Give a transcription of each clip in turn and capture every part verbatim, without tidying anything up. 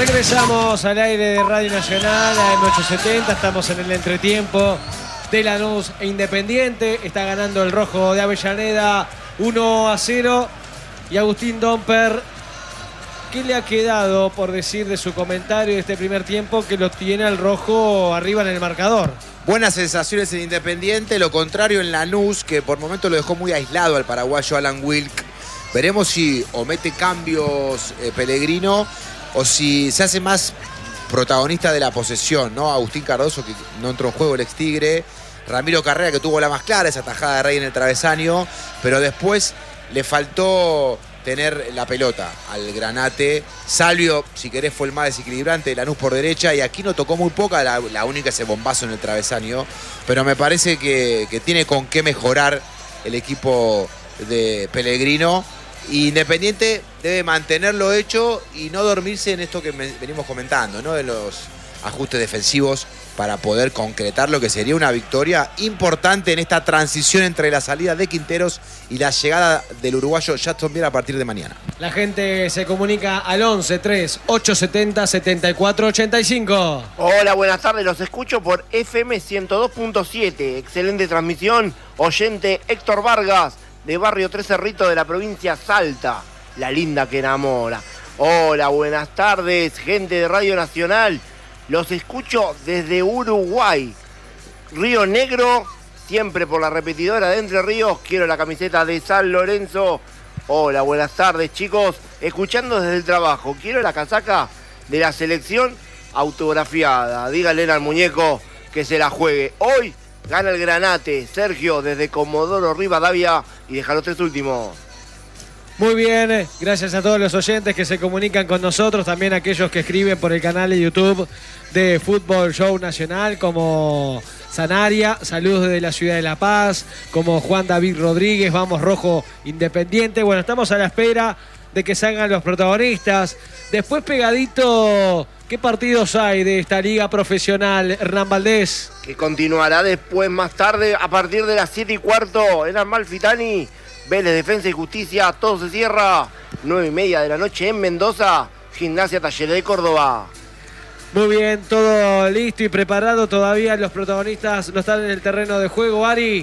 Regresamos al aire de Radio Nacional, a M ochocientos setenta. Estamos en el entretiempo de Lanús e Independiente. Está ganando el rojo de Avellaneda uno a cero. Y Agustín Domper, ¿qué le ha quedado por decir de su comentario de este primer tiempo que lo tiene al rojo arriba en el marcador? Buenas sensaciones en Independiente, lo contrario en Lanús, que por momentos lo dejó muy aislado al paraguayo Alan Wilk. Veremos si o mete cambios eh, Pellegrino o si se hace más protagonista de la posesión, ¿no? Agustín Cardoso, que no entró en juego, el ex Tigre. Ramiro Carrera, que tuvo la más clara, esa tajada de Rey en el travesaño, pero después le faltó tener la pelota al Granate. Salvio, si querés, fue el más desequilibrante de Lanús por derecha, y aquí no tocó muy poca, la, la única ese bombazo en el travesaño, pero me parece que, que tiene con qué mejorar el equipo de Pellegrino. Independiente debe mantenerlo hecho y no dormirse en esto que venimos comentando, ¿no? De los ajustes defensivos para poder concretar lo que sería una victoria importante en esta transición entre la salida de Quinteros y la llegada del uruguayo Jackson Viera a partir de mañana. La gente se comunica al once tres ocho setenta setenta y cuatro ochenta y cinco. Hola, buenas tardes, los escucho por F M ciento dos punto siete. Excelente transmisión. Oyente Héctor Vargas, de Barrio Tres Cerritos de la provincia Salta, la linda que enamora. Hola, buenas tardes, gente de Radio Nacional. Los escucho desde Uruguay. Río Negro, siempre por la repetidora de Entre Ríos. Quiero la camiseta de San Lorenzo. Hola, buenas tardes, chicos. Escuchando desde el trabajo. Quiero la casaca de la selección autografiada. Díganle al muñeco que se la juegue. Hoy gana el Granate. Sergio, desde Comodoro Rivadavia, y deja los tres últimos. Muy bien, gracias a todos los oyentes que se comunican con nosotros, también aquellos que escriben por el canal de YouTube de Fútbol Show Nacional, como Sanaria, saludos desde la ciudad de La Paz, como Juan David Rodríguez, vamos rojo Independiente. Bueno, estamos a la espera de que salgan los protagonistas. Después, pegadito, ¿qué partidos hay de esta liga profesional, Hernán Valdés? Que continuará después, más tarde, a partir de las siete y cuarto, en Amalfitani. Vélez, Defensa y Justicia, todo se cierra. nueve y media de la noche en Mendoza, Gimnasia Talleres de Córdoba. Muy bien, todo listo y preparado. Todavía los protagonistas no están en el terreno de juego, Ari.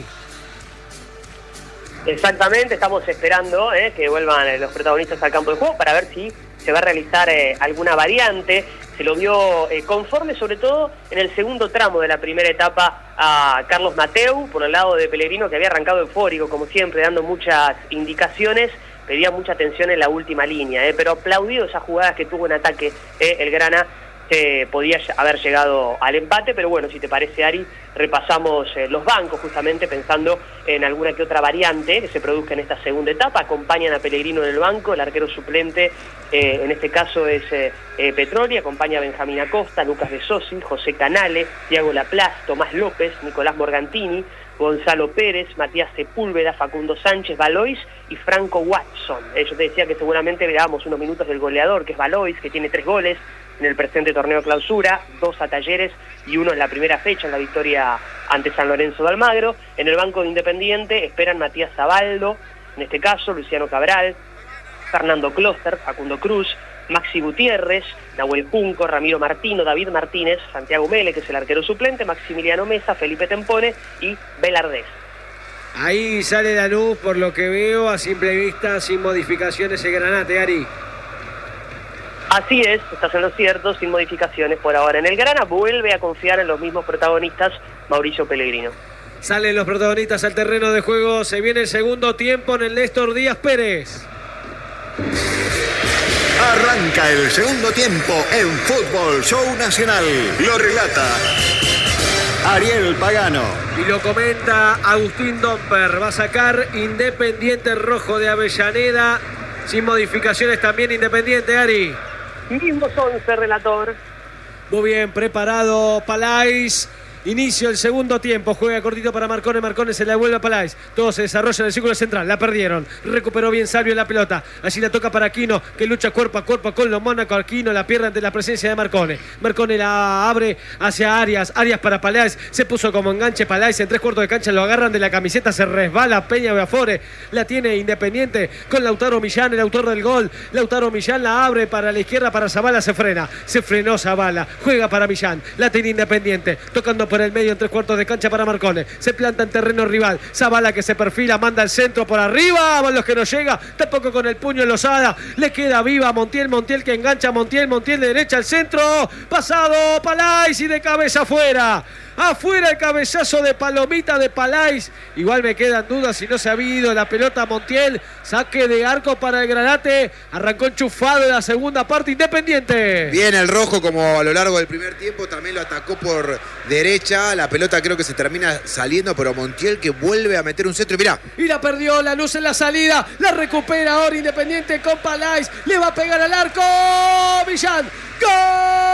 Exactamente, estamos esperando eh, que vuelvan eh, los protagonistas al campo de juego para ver si se va a realizar eh, alguna variante. Se lo vio eh, conforme, sobre todo en el segundo tramo de la primera etapa, a Carlos Mateu, por el lado de Pellegrino, que había arrancado eufórico, como siempre, dando muchas indicaciones. Pedía mucha atención en la última línea, eh, pero aplaudido esas jugadas que tuvo en ataque eh, el Grana. Eh, podía haber llegado al empate, pero bueno, si te parece, Ari, repasamos eh, los bancos, justamente pensando en alguna que otra variante que se produzca en esta segunda etapa. Acompañan a Pellegrino en el banco, el arquero suplente eh, en este caso es eh, eh, Petroli, acompaña a Benjamín Acosta, Lucas de Sosi, José Canale, Thiago Laplace, Tomás López, Nicolás Morgantini, Gonzalo Pérez, Matías Sepúlveda, Facundo Sánchez, Valois y Franco Watson. Eh, yo te decía que seguramente veamos unos minutos del goleador, que es Valois, que tiene tres goles en el presente torneo clausura, dos a Talleres y uno en la primera fecha, en la victoria ante San Lorenzo de Almagro. En el banco de Independiente esperan Matías Zabaldo, en este caso Luciano Cabral, Fernando Closter, Facundo Cruz, Maxi Gutiérrez, Nahuel Junco, Ramiro Martino, David Martínez, Santiago Mele, que es el arquero suplente, Maximiliano Mesa, Felipe Tempone y Velardés. Ahí sale la luz, por lo que veo, a simple vista, sin modificaciones el Granate, Ari. Así es, estás en lo cierto, sin modificaciones por ahora. En el Grana vuelve a confiar en los mismos protagonistas, Mauricio Pellegrino. Salen los protagonistas al terreno de juego, se viene el segundo tiempo en el Néstor Díaz Pérez. Arranca el segundo tiempo en Fútbol Show Nacional. Lo relata Ariel Pagano y lo comenta Agustín Domper. Va a sacar Independiente rojo de Avellaneda, sin modificaciones también Independiente, Ari. Mismos once, relator. Muy bien, preparado Palais. Inicio el segundo tiempo. Juega cortito para Marcone. Marcone se la devuelve a Palais. Todo se desarrolla en el círculo central. La perdieron. Recuperó bien Salvio la pelota. Allí la toca para Aquino, que lucha cuerpo a cuerpo con los Mónaco. Aquino la pierde ante la presencia de Marcone. Marcone la abre hacia Arias. Arias para Palais. Se puso como enganche Palais. En tres cuartos de cancha lo agarran de la camiseta. Se resbala Peña Beafore. La tiene Independiente con Lautaro Millán, el autor del gol. Lautaro Millán la abre para la izquierda. Para Zabala se frena. Se frenó Zabala. Juega para Millán. La tiene Independiente. Tocando por el medio en tres cuartos de cancha para Marcone. Se planta en terreno rival. Zabala que se perfila. Manda el centro por arriba. Vamos los que no llega. Tampoco con el puño en Lozada. Le queda viva Montiel. Montiel que engancha. Montiel. Montiel de derecha al centro. Pasado Palais y de cabeza afuera. Afuera el cabezazo de Palomita de Palais. Igual me quedan dudas si no se ha habido la pelota Montiel. Saque de arco para el Granate. Arrancó enchufado en la segunda parte Independiente. Bien el rojo como a lo largo del primer tiempo. También lo atacó por derecha. La pelota creo que se termina saliendo. Pero Montiel que vuelve a meter un centro. Y mirá. Y la perdió Lanús en la salida. La recupera ahora Independiente con Palais. Le va a pegar al arco. Millán. ¡Gol!